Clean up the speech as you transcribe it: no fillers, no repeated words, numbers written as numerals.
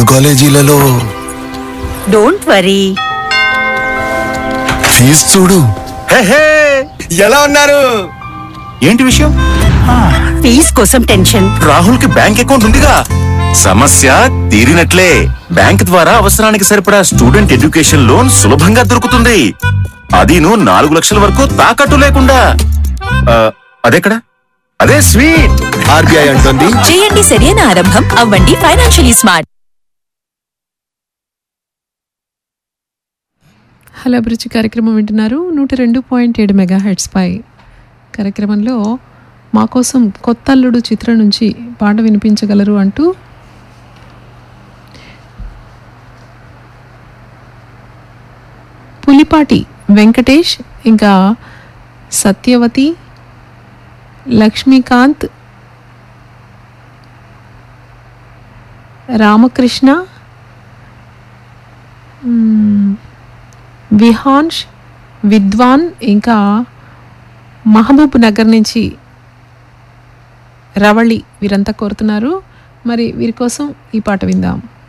కాలేజీలలో don't worry. Fee చూడు. ఎలా ఉన్నారు? ఏంటి విషయం? ఫీజ్ కోసం టెన్షన్. రాహుల్ కి బ్యాంక్ అకౌంట్ ఉందిగా, సమస్య తీరినట్లే. బ్యాంక్ ద్వారా అవసరానికి సరిపడా స్టూడెంట్ ఎడ్యుకేషన్ లోన్ సులభంగా దొరుకుతుంది. అదీను 4 లక్షల వరకు తాకట్టు లేకుండా. అదెక్కడ? అదే స్వీట్. ఆర్బీఐ అంటుంది, చేయండి సరైన ఆరంభం, అవ్వండి ఫైనాన్షియలీ స్మార్ట్. హలో అభిరుచి కార్యక్రమం వింటున్నారు 102.7 మెగాహెర్ట్స్ పై. కార్యక్రమంలో మా కోసం కొత్త అల్లుడు చిత్రం నుంచి పాట వినిపించగలరు అంటూ పులిపాటి వెంకటేష్, ఇంకా సత్యవతి, లక్ష్మీకాంత్, రామకృష్ణ, విహాన్ష్, విద్వాన్, ఇంకా మహబూబ్ నగర్ నుంచి రవళి వీరంతా కోరుతున్నారు. మరి వీరి కోసం ఈ పాట విందాం.